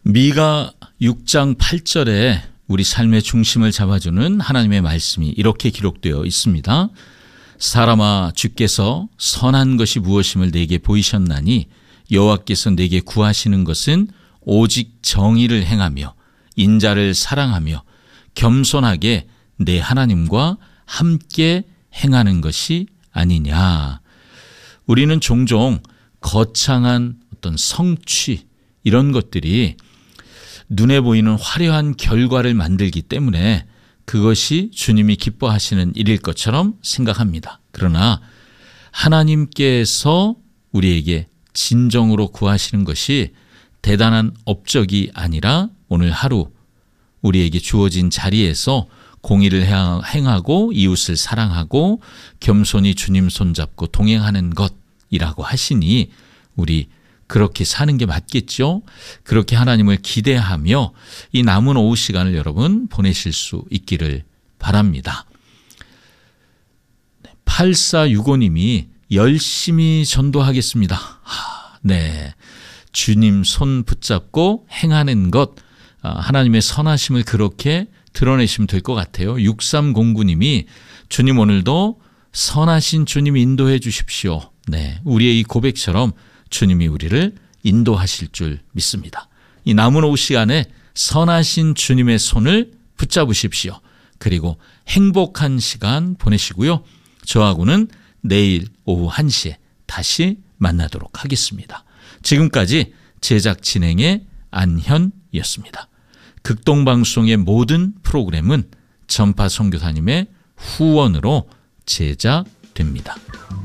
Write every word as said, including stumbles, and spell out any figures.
미가 육 장 팔 절에 우리 삶의 중심을 잡아주는 하나님의 말씀이 이렇게 기록되어 있습니다. 사람아, 주께서 선한 것이 무엇임을 내게 보이셨나니 여호와께서 내게 구하시는 것은 오직 정의를 행하며 인자를 사랑하며 겸손하게 내 하나님과 함께 행하는 것이 아니냐. 우리는 종종 거창한 어떤 성취, 이런 것들이 눈에 보이는 화려한 결과를 만들기 때문에 그것이 주님이 기뻐하시는 일일 것처럼 생각합니다. 그러나 하나님께서 우리에게 진정으로 구하시는 것이 대단한 업적이 아니라 오늘 하루 우리에게 주어진 자리에서 공의를 행하고 이웃을 사랑하고 겸손히 주님 손잡고 동행하는 것이라고 하시니 우리 그렇게 사는 게 맞겠죠? 그렇게 하나님을 기대하며 이 남은 오후 시간을 여러분 보내실 수 있기를 바랍니다. 팔사육오 님이 열심히 전도하겠습니다. 하, 네, 주님 손 붙잡고 행하는 것, 하나님의 선하심을 그렇게 드러내시면 될 것 같아요. 육삼공구 님이 주님 오늘도 선하신 주님 인도해 주십시오. 네, 우리의 이 고백처럼 주님이 우리를 인도하실 줄 믿습니다. 이 남은 오후 시간에 선하신 주님의 손을 붙잡으십시오. 그리고 행복한 시간 보내시고요. 저하고는 내일 오후 한 시에 다시 만나도록 하겠습니다. 지금까지 제작 진행의 안현이었습니다. 극동방송의 모든 프로그램은 전파 선교사님의 후원으로 제작됩니다.